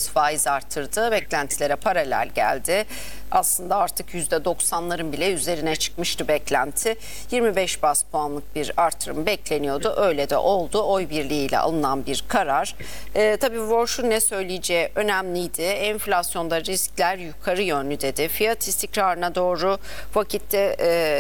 faiz arttırdı. Beklentilere paralel geldi. Aslında artık %90'ların bile üzerine çıkmıştı beklenti. 25 baz puanlık bir artırım bekleniyordu. Öyle de oldu. Oy birliğiyle alınan bir karar. Tabii Warsh'un ne söyleyeceği önemliydi. Enflasyonda riskler yukarı yönlü dedi. Fiyat istikrarına doğru vakitte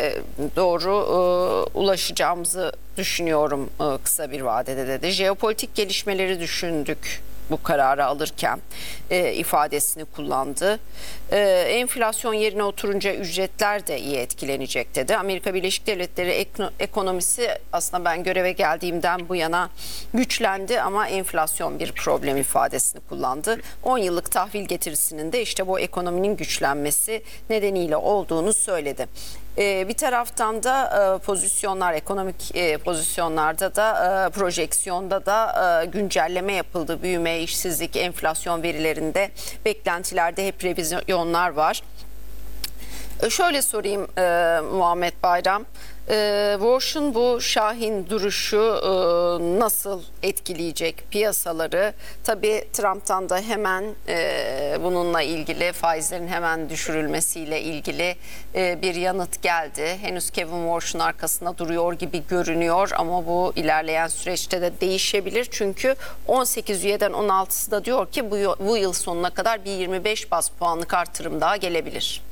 ulaşacağımızı düşünüyorum kısa bir vadede dedi. Jeopolitik gelişmeleri düşündük bu kararı alırken ifadesini kullandı. Enflasyon yerine oturunca ücretler de iyi etkilenecek dedi. Amerika Birleşik Devletleri ekonomisi aslında ben göreve geldiğimden bu yana güçlendi ama enflasyon bir problem ifadesini kullandı. 10 yıllık tahvil getirisinin de işte bu ekonominin güçlenmesi nedeniyle olduğunu söyledi. Bir taraftan da pozisyonlar, ekonomik pozisyonlarda da projeksiyonda da güncelleme yapıldı. Büyüme, işsizlik, enflasyon verilerinde beklentilerde hep revizyonlar var. Şöyle sorayım Muhammed Bayram. Warsh'un bu şahin duruşu nasıl etkileyecek piyasaları? Tabii Trump'tan da hemen bununla ilgili faizlerin hemen düşürülmesiyle ilgili bir yanıt geldi. Henüz Kevin Warsh'un arkasında duruyor gibi görünüyor ama bu ilerleyen süreçte de değişebilir. Çünkü 18 üyeden 16'sı da diyor ki bu yıl sonuna kadar bir 25 baz puanlık artırım daha gelebilir.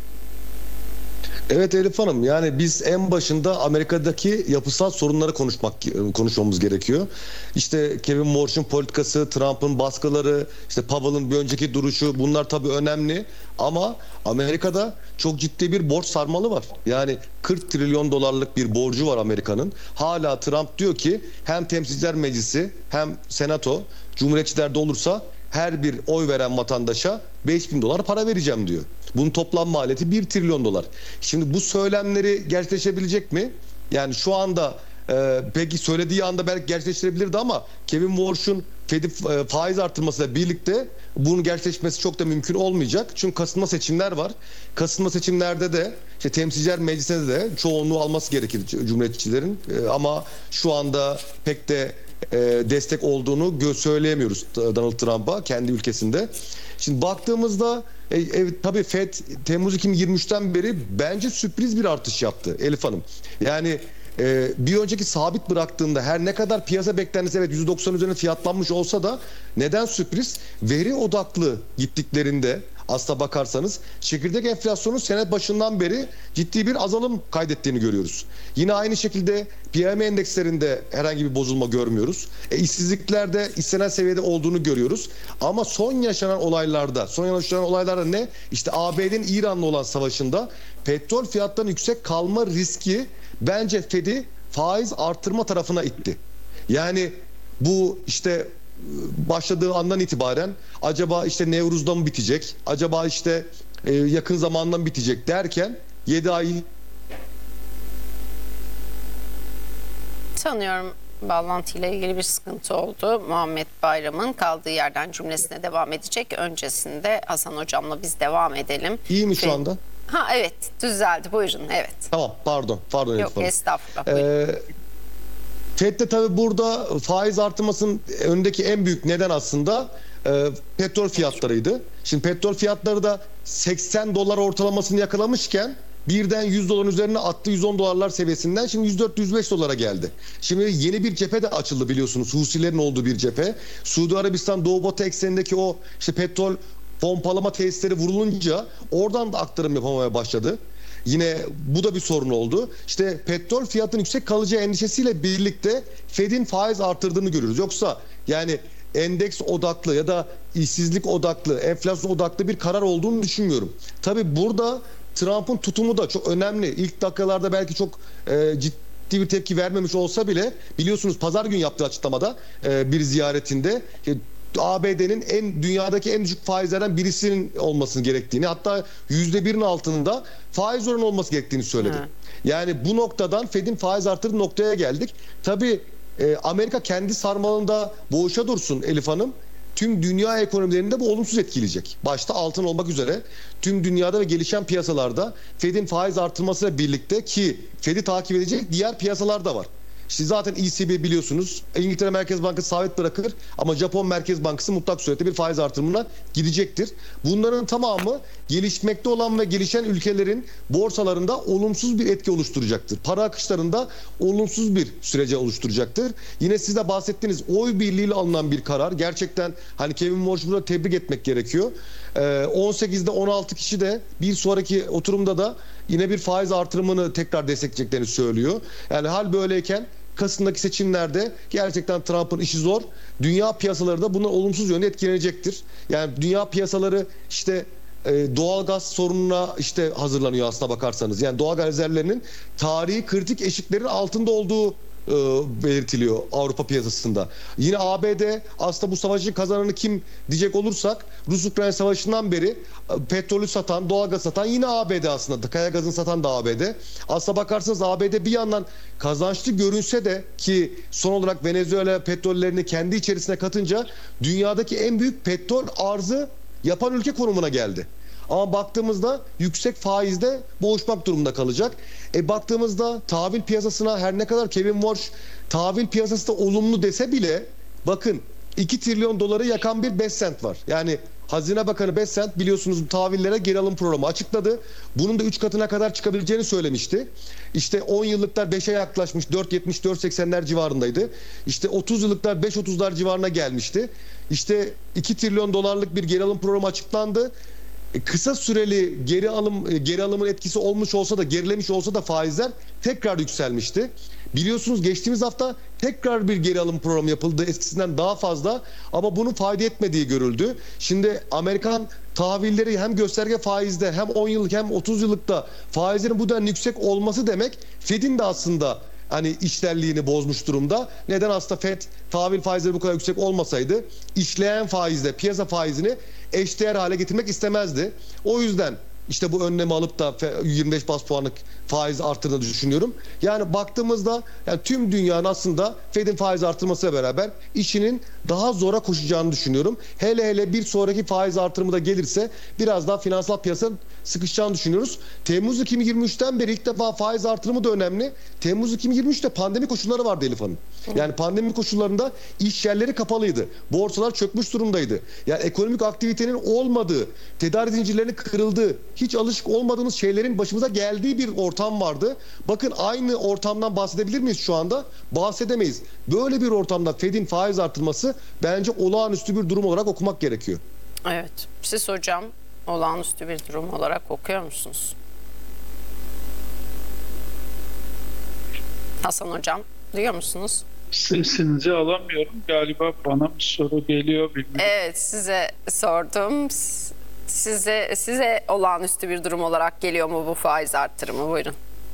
Evet Elif Hanım, yani biz en başında Amerika'daki yapısal sorunları konuşmamız gerekiyor. İşte Kevin Warsh'un politikası, Trump'ın baskıları, işte Powell'ın bir önceki duruşu, bunlar tabii önemli. Ama Amerika'da çok ciddi bir borç sarmalı var. Yani 40 trilyon dolarlık bir borcu var Amerika'nın. Hala Trump diyor ki hem Temsilciler Meclisi hem Senato Cumhuriyetçilerde olursa her bir oy veren vatandaşa 5.000 dolar para vereceğim diyor. Bunun toplam maliyeti 1 trilyon dolar. Şimdi bu söylemleri gerçekleşebilecek mi? Yani şu anda peki söylediği anda belki gerçekleştirebilirdi ama Kevin Warsh'un Fed'i faiz artırmasıyla birlikte bunun gerçekleşmesi çok da mümkün olmayacak. Çünkü Kasım'da seçimler var. Kasım'da seçimlerde de işte Temsilciler Meclisi'nde de çoğunluğu alması gerekir Cumhuriyetçilerin. Ama şu anda pek de destek olduğunu söyleyemiyoruz Donald Trump'a kendi ülkesinde. Şimdi baktığımızda tabii Fed Temmuz 2023'ten beri bence sürpriz bir artış yaptı Elif Hanım. Yani bir önceki sabit bıraktığında her ne kadar piyasa beklentisi evet %90 üzerine fiyatlanmış olsa da neden sürpriz? Veri odaklı gittiklerinde aslına bakarsanız çekirdek enflasyonun sene başından beri ciddi bir azalım kaydettiğini görüyoruz. Yine aynı şekilde PMI endekslerinde herhangi bir bozulma görmüyoruz. İşsizliklerde istenen seviyede olduğunu görüyoruz. Ama son yaşanan olaylarda ne? İşte ABD'nin İran'la olan savaşında petrol fiyatlarının yüksek kalma riski bence Fed'i faiz artırma tarafına itti. Yani bu işte başladığı andan itibaren acaba işte Nevruz'da mı bitecek? Acaba işte yakın zamandan bitecek derken 7 ay sanıyorum bağlantıyla ilgili bir sıkıntı oldu. Muhammed Bayram'ın kaldığı yerden cümlesine devam edecek. Öncesinde Hasan Hocam'la biz devam edelim. İyi mi şu anda? Ha evet, düzeldi. Buyurun. Evet. Tamam, pardon. Yok, estağfurullah. Fed'de tabii burada faiz artırmasının önündeki en büyük neden aslında petrol fiyatlarıydı. Şimdi petrol fiyatları da 80 dolar ortalamasını yakalamışken birden 100 doların üzerine attı, 110 dolarlar seviyesinden şimdi 104-105 dolara geldi. Şimdi yeni bir cephe de açıldı biliyorsunuz. Husilerin olduğu bir cephe. Suudi Arabistan Doğu Batı eksenindeki o işte petrol pompalama tesisleri vurulunca oradan da aktarım yapamaya başladı. Yine bu da bir sorun oldu. İşte petrol fiyatının yüksek kalacağı endişesiyle birlikte Fed'in faiz artırdığını görüyoruz. Yoksa yani endeks odaklı ya da işsizlik odaklı, enflasyon odaklı bir karar olduğunu düşünmüyorum. Tabii burada Trump'ın tutumu da çok önemli. İlk dakikalarda belki çok ciddi bir tepki vermemiş olsa bile biliyorsunuz pazar günü yaptığı açıklamada bir ziyaretinde ABD'nin dünyadaki en düşük faizlerden birisinin olmasını gerektiğini, hatta %1'in altında faiz oranı olması gerektiğini söyledi. Yani bu noktadan Fed'in faiz artırdığı noktaya geldik. Tabii Amerika kendi sarmalında boğuşa dursun Elif Hanım. Tüm dünya ekonomilerinde bu olumsuz etkileyecek. Başta altın olmak üzere tüm dünyada ve gelişen piyasalarda Fed'in faiz artırmasıyla birlikte ki Fed'i takip edecek diğer piyasalar da var. İşte zaten ECB biliyorsunuz, İngiltere Merkez Bankası sabit bırakır ama Japon Merkez Bankası mutlak surette bir faiz artırımına gidecektir. Bunların tamamı gelişmekte olan ve gelişen ülkelerin borsalarında olumsuz bir etki oluşturacaktır. Para akışlarında olumsuz bir sürece oluşturacaktır. Yine siz de bahsettiğiniz oy birliğiyle alınan bir karar. Gerçekten hani Kevin Warsh'u tebrik etmek gerekiyor. 18'de 16 kişi de bir sonraki oturumda da yine bir faiz artırımını tekrar destekleyeceklerini söylüyor. Yani hal böyleyken Kasım'daki seçimlerde gerçekten Trump'ın işi zor. Dünya piyasaları da bundan olumsuz yönde etkilenecektir. Yani dünya piyasaları işte doğalgaz sorununa işte hazırlanıyor aslına bakarsanız. Yani doğalgaz rezervlerinin tarihi kritik eşiklerin altında olduğu belirtiliyor Avrupa piyasasında. Yine ABD aslında bu savaşı kazananı kim diyecek olursak Rus-Ukrayna savaşından beri petrolü satan, doğalgaz satan yine ABD aslında. Kaya gazını satan da ABD. Aslına bakarsanız ABD bir yandan kazançlı görünse de ki son olarak Venezuela petrollerini kendi içerisine katınca dünyadaki en büyük petrol arzı yapan ülke konumuna geldi. Ama baktığımızda yüksek faizde boğuşmak durumunda kalacak. Baktığımızda tahvil piyasasına her ne kadar Kevin Warsh tahvil piyasası da olumlu dese bile bakın 2 trilyon doları yakan bir Bessent var. Yani Hazine Bakanı Bessent biliyorsunuz tahvillere geri alım programı açıkladı. Bunun da 3 katına kadar çıkabileceğini söylemişti. İşte 10 yıllıklar 5'e yaklaşmış, 4.70-4.80'ler civarındaydı. İşte 30 yıllıklar 5.30'lar civarına gelmişti. İşte 2 trilyon dolarlık bir geri alım programı açıklandı. Kısa süreli geri alımın etkisi olmuş olsa da gerilemiş olsa da faizler tekrar yükselmişti. Biliyorsunuz geçtiğimiz hafta tekrar bir geri alım programı yapıldı eskisinden daha fazla ama bunun fayda etmediği görüldü. Şimdi Amerikan tahvilleri hem gösterge faizde hem 10 yıllık hem 30 yıllıkta faizlerin bu denli yüksek olması demek Fed'in de aslında hani işlerliğini bozmuş durumda. Neden aslında Fed tahvil faizleri bu kadar yüksek olmasaydı işleyen faizle piyasa faizini eşdeğer hale getirmek istemezdi. O yüzden işte bu önlemi alıp da 25 bas puanlık faiz arttırdığını düşünüyorum. Yani baktığımızda yani tüm dünyanın aslında Fed'in faiz artırmasıyla beraber işinin daha zora koşacağını düşünüyorum. Hele bir sonraki faiz artırımı da gelirse biraz daha finansal piyasanın sıkışacağını düşünüyoruz. Temmuz 2023'ten beri ilk defa faiz artırımı da önemli. Temmuz 2023'te pandemi koşulları vardı Elif Hanım. Yani pandemi koşullarında iş yerleri kapalıydı. Borsalar çökmüş durumdaydı. Yani ekonomik aktivitenin olmadığı, tedarik zincirlerinin kırıldığı, hiç alışık olmadığımız şeylerin başımıza geldiği bir ortam vardı. Bakın aynı ortamdan bahsedebilir miyiz şu anda? Bahsedemeyiz. Böyle bir ortamda Fed'in faiz artırması bence olağanüstü bir durum olarak okumak gerekiyor. Evet. Siz hocam olağanüstü bir durum olarak okuyor musunuz? Hasan hocam duyuyor musunuz? Sesinizi alamıyorum. Galiba bana bir soru geliyor bilmiyorum. Evet, size sordum. Size olağanüstü bir durum olarak geliyor mu bu faiz arttırımı? Buyurun.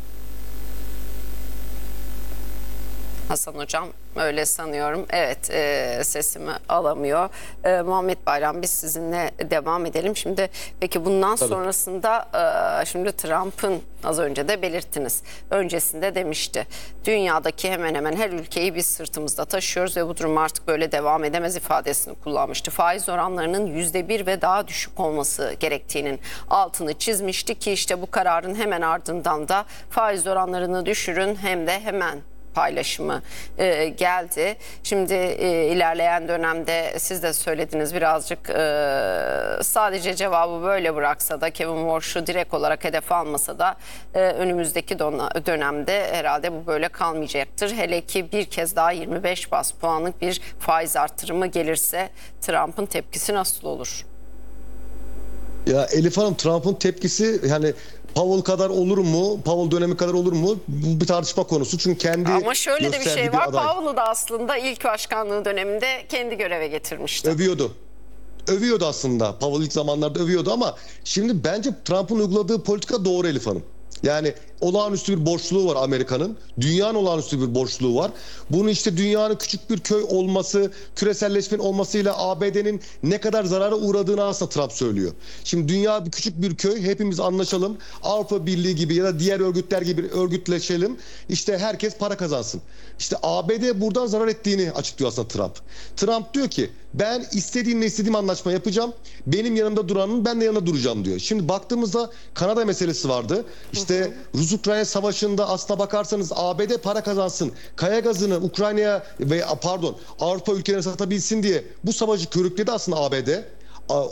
Hasan hocam öyle sanıyorum. Evet, sesimi alamıyor. Muhammed Bayram, biz sizinle devam edelim. Şimdi peki bundan sonrasında şimdi Trump'ın az önce de belirttiniz. Öncesinde demişti. Dünyadaki hemen hemen her ülkeyi biz sırtımızda taşıyoruz ve bu durum artık böyle devam edemez ifadesini kullanmıştı. Faiz oranlarının %1 ve daha düşük olması gerektiğinin altını çizmişti ki işte bu kararın hemen ardından da faiz oranlarını düşürün hem de hemen paylaşımı geldi. Şimdi ilerleyen dönemde siz de söylediniz birazcık sadece cevabı böyle bıraksa da Kevin Warsh'u direkt olarak hedef almasa da önümüzdeki dönemde herhalde bu böyle kalmayacaktır. Hele ki bir kez daha 25 bas puanlık bir faiz artırımı gelirse Trump'ın tepkisi nasıl olur? Ya Elif Hanım, Trump'ın tepkisi yani Powell kadar olur mu? Powell dönemi kadar olur mu? Bu bir tartışma konusu. Çünkü kendi ama şöyle de bir şey var. aday. Powell'ı da aslında ilk başkanlığı döneminde kendi göreve getirmişti. Övüyordu aslında. Powell ilk zamanlarda övüyordu ama şimdi bence Trump'ın uyguladığı politika doğru Elif Hanım. Yani olağanüstü bir borçluluğu var Amerika'nın. Dünyanın olağanüstü bir borçluluğu var. Bunu işte dünyanın küçük bir köy olması, küreselleşmenin olmasıyla ABD'nin ne kadar zarara uğradığını aslında Trump söylüyor. Şimdi dünya bir küçük bir köy. Hepimiz anlaşalım. Avrupa Birliği gibi ya da diğer örgütler gibi örgütleşelim. İşte herkes para kazansın. İşte ABD buradan zarar ettiğini açıklıyor aslında Trump. Trump diyor ki ben istediğim anlaşma yapacağım. Benim yanımda duranın ben de yanında duracağım diyor. Şimdi baktığımızda Kanada meselesi vardı. İşte Rus-Ukrayna savaşında aslına bakarsanız ABD para kazansın, kaya gazını Ukrayna'ya ve Avrupa ülkelerine satabilsin diye bu savaşı körükledi aslında ABD.